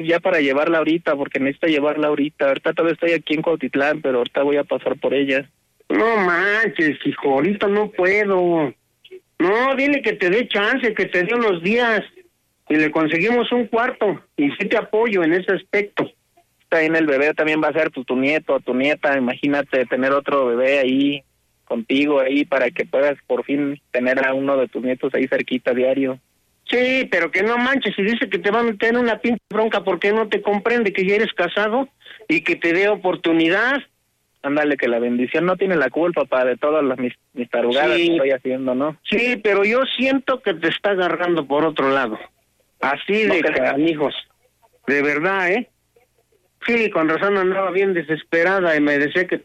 ya para llevarla ahorita, porque necesito llevarla ahorita. Ahorita todavía estoy aquí en Cuautitlán, pero ahorita voy a pasar por ella. No manches, hijo, ahorita no puedo. No, dile que te dé chance, que te dé unos días y le conseguimos un cuarto. Y sí te apoyo en ese aspecto. También el bebé también va a ser pues, tu nieto o tu nieta. Imagínate tener otro bebé ahí contigo ahí para que puedas por fin tener a uno de tus nietos ahí cerquita diario. Sí, pero que no manches, si dice que te va a meter en una pinche bronca porque no te comprende que ya eres casado y que te dé oportunidad. Ándale, que la bendición no tiene la culpa, papá, de todas mis tarugadas que estoy haciendo, ¿no? Sí, pero yo siento que te está agarrando por otro lado. Así de canijos. De verdad, ¿eh? Sí, con razón andaba bien desesperada y me decía que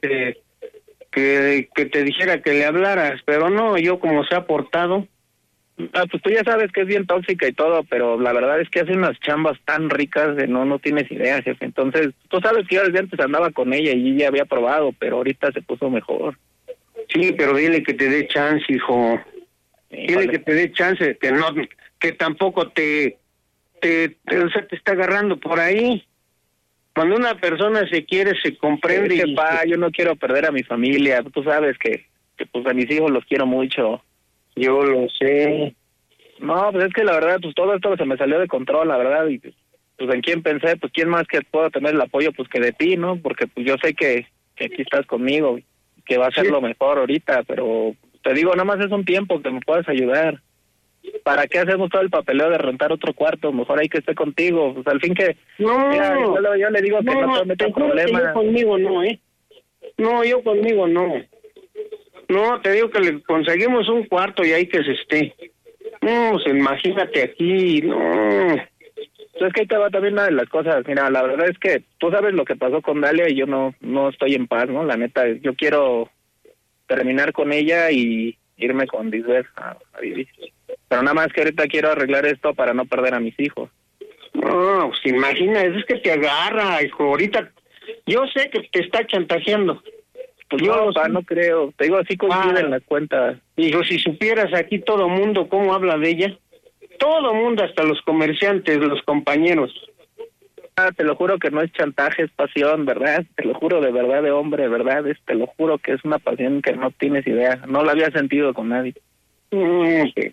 te dijera que le hablaras, pero no, yo como se ha portado. Pues tú ya sabes que es bien tóxica y todo, pero la verdad es que hace unas chambas tan ricas de no tienes idea, jefe. Entonces, tú sabes que yo desde antes andaba con ella y ella había probado, pero ahorita se puso mejor. Sí, pero dile que te dé chance, hijo. Dile que te dé chance, que tampoco te está agarrando por ahí. Cuando una persona se quiere, se comprende. Es que, yo no quiero perder a mi familia. Tú sabes que pues a mis hijos los quiero mucho. Yo lo sé. No, pues es que la verdad, pues todo esto se me salió de control, la verdad, y pues en quién pensé, pues quién más que puedo tener el apoyo, pues que de ti, ¿no? Porque pues yo sé que aquí estás conmigo, que va a ser lo mejor ahorita, pero te digo, nada más es un tiempo que me puedas ayudar. ¿Para qué hacemos todo el papeleo de rentar otro cuarto? Mejor hay que esté contigo, pues al fin que... No, mira, yo le digo que no te metas problemas. Yo conmigo no, ¿eh? No, yo conmigo no. No, te digo que le conseguimos un cuarto y ahí que se esté. No, pues imagínate aquí, no. Es que ahí te va también una de las cosas. Mira, la verdad es que tú sabes lo que pasó con Dalia y yo no estoy en paz, ¿no? La neta, yo quiero terminar con ella y irme con Lisbeth a vivir. Pero nada más que ahorita quiero arreglar esto para no perder a mis hijos. No, pues imagina, es que te agarra, hijo. Ahorita, yo sé que te está chantajeando. Pues yo no creo, te digo, así coinciden las cuentas. Hijo, si supieras aquí todo mundo cómo habla de ella, todo mundo, hasta los comerciantes, los compañeros. Te lo juro que no es chantaje, es pasión, ¿verdad? Te lo juro de verdad, de hombre, ¿verdad? Te lo juro que es una pasión que no tienes idea, no la había sentido con nadie. Que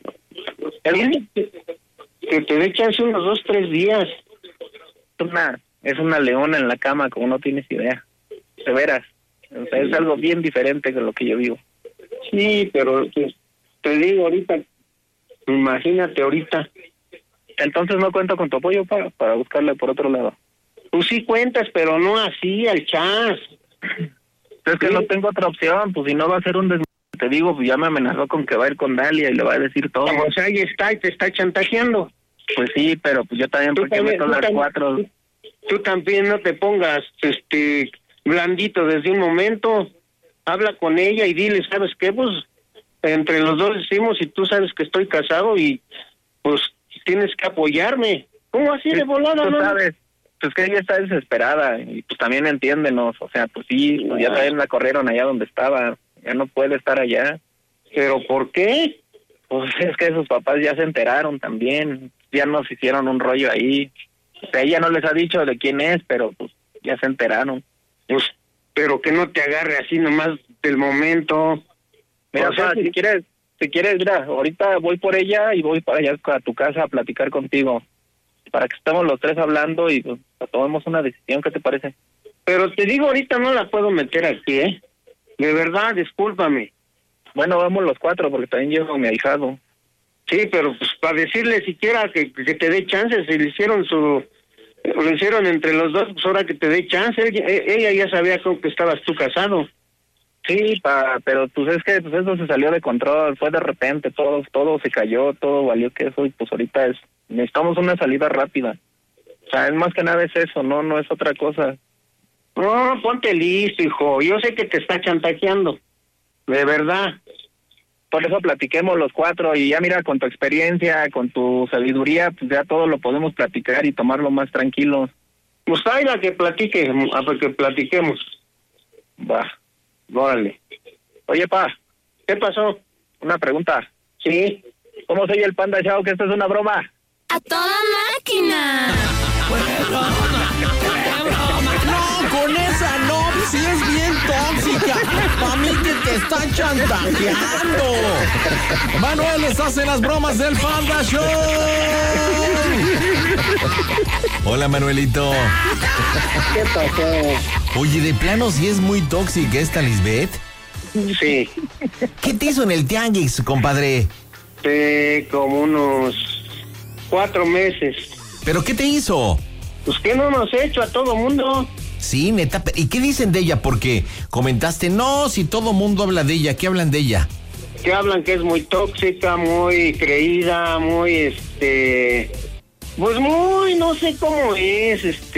te dé chance unos 2, 3 días. Es una leona en la cama, como no tienes idea, de veras. O sea, es algo bien diferente de lo que yo vivo. Sí, pero te digo ahorita, imagínate ahorita. Entonces no cuento con tu apoyo para buscarle por otro lado. Pues sí cuentas, pero no así, al chas. Es que no tengo otra opción, pues si no va a ser un te digo, pues ya me amenazó con que va a ir con Dalia y le va a decir todo. O sea, ahí está y te está chantajeando. Pues sí, pero pues yo también, porque me tocan las 4. Tú también no te pongas, blandito desde un momento. Habla con ella y dile, ¿sabes qué? Pues entre los dos decimos, y tú sabes que estoy casado y pues tienes que apoyarme. ¿Cómo así de volada, no? Tú sabes, pues que ella está desesperada y pues también entiéndenos, o sea, pues sí, pues ya también la corrieron allá donde estaba, ya no puede estar allá. ¿Pero por qué? Pues es que sus papás ya se enteraron también, ya nos hicieron un rollo ahí. O sea, ella no les ha dicho de quién es, pero pues ya se enteraron. Pues, pero que no te agarre así nomás del momento. Mira, o sea, si quieres, mira, ahorita voy por ella y voy para allá a tu casa a platicar contigo, para que estemos los tres hablando y pues, tomemos una decisión. ¿Qué te parece? Pero te digo, ahorita no la puedo meter aquí, ¿eh? De verdad, discúlpame. Bueno, vamos los 4, porque también llevo a mi ahijado. Sí, pero pues para decirle siquiera que te dé chance, si le hicieron lo hicieron entre los dos, pues ahora que te dé chance. Ella ya sabía que estabas tú casado. Sí, pero pues es que pues eso se salió de control, fue de repente, todo se cayó, todo valió queso y pues ahorita necesitamos una salida rápida. O sea, es más que nada es eso, no es otra cosa. No, ponte listo, hijo, yo sé que te está chantajeando, de verdad. Por eso platiquemos los 4 y ya mira, con tu experiencia, con tu sabiduría, pues ya todo lo podemos platicar y tomarlo más tranquilo. Pues traiga que platiquemos. Va. Órale. Oye, pa. ¿Qué pasó? Una pregunta. Sí. ¿Cómo soy el Panda Show? Que esto es una broma. ¡A toda máquina! No, con esa no, si es bien tóxica. Para mí que te está chantajeando. Manuel, estás en las bromas del Panda Show. Hola, Manuelito. ¿Qué pasó? Oye, de plano sí es muy tóxica esta Lisbeth. Sí. ¿Qué te hizo en el tianguis, compadre? Como unos 4 meses. ¿Pero qué te hizo? Pues que no nos he hecho a todo mundo. Sí, neta. ¿Y qué dicen de ella? Porque comentaste, no, si todo mundo habla de ella, ¿qué hablan de ella? Que hablan que es muy tóxica, muy creída, muy pues muy, no sé cómo es,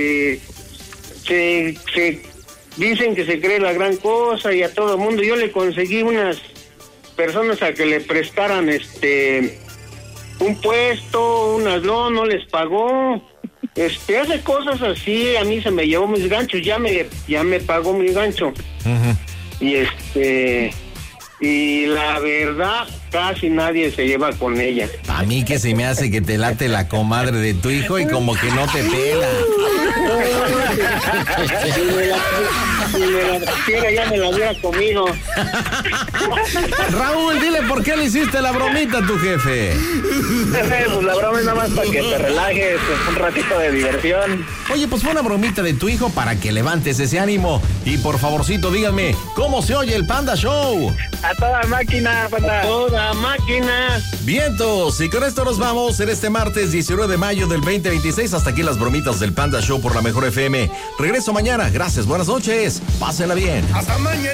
se dicen que se cree la gran cosa y a todo mundo. Yo le conseguí unas personas a que le prestaran un puesto, unas no les pagó. Hace cosas así, a mí se me llevó mis ganchos, ya me pagó mi gancho. Uh-huh. Y la verdad, casi nadie se lleva con ella. A mí que se me hace que te late la comadre de tu hijo y como que no te pela. Si me la quisiera, ya me la hubiera comido. Raúl, dile por qué le hiciste la bromita a tu jefe. Pues la broma es nada más para que te relajes, un ratito de diversión. Oye, pues fue una bromita de tu hijo para que levantes ese ánimo. Y por favorcito, díganme, ¿cómo se oye el Panda Show? A toda máquina, Panda. A toda máquina. Vientos, y con esto nos vamos en este martes 19 de mayo del 2026. Hasta aquí las bromitas del Panda Show por la Mejor FM. Regreso mañana. Gracias, buenas noches. Pásenla bien. Hasta mañana.